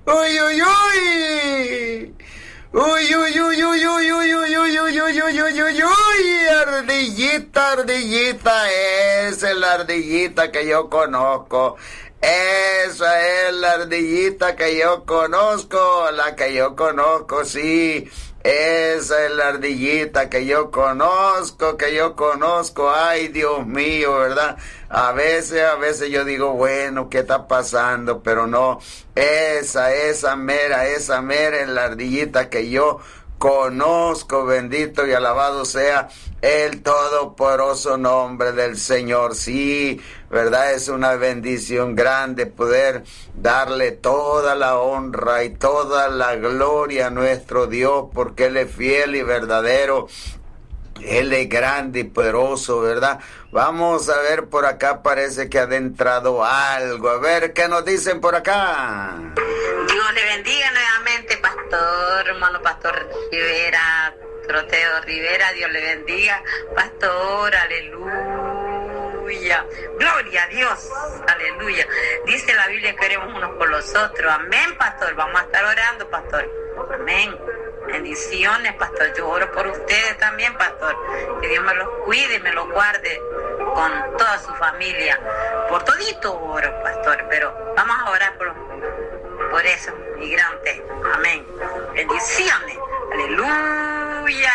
Uy, uy, uy. Uy, uy, uy, uy, uy, uy, uy, uy, uy, uy, uy, uy, uy, uy, ardillita, ardillita, esa es la ardillita que yo conozco. Esa es la ardillita que yo conozco, la que yo conozco, sí. Esa es la ardillita que yo conozco, ay Dios mío, ¿verdad? A veces yo digo, bueno, ¿qué está pasando? Pero no, esa mera es la ardillita que yo conozco, bendito y alabado sea el todopoderoso nombre del Señor. Sí, verdad, es una bendición grande poder darle toda la honra y toda la gloria a nuestro Dios, porque Él es fiel y verdadero. Él es grande y poderoso, ¿verdad? Vamos a ver por acá, parece que ha adentrado algo. A ver, ¿qué nos dicen por acá? Dios le bendiga nuevamente, pastor, hermano pastor Rivera, Troteo Rivera, Dios le bendiga, pastor, aleluya, gloria a Dios, aleluya. Dice la Biblia que oremos unos por los otros, amén, pastor, vamos a estar orando, pastor, amén. Bendiciones, pastor. Yo oro por ustedes también, pastor. Que Dios me los cuide y me los guarde con toda su familia. Por todito oro, pastor. Pero vamos a orar por esos migrantes. Amén. Bendiciones. Aleluya.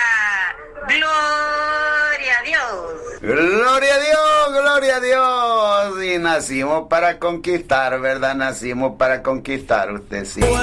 Gloria a Dios. Gloria a Dios, gloria a Dios. Y nacimos para conquistar, ¿verdad? Nacimos para conquistar, usted sí.